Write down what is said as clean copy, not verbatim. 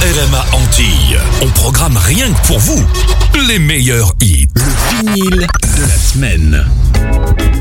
RMA Antilles, on programme rien que pour vous les meilleurs hits. Le vinyle de la semaine.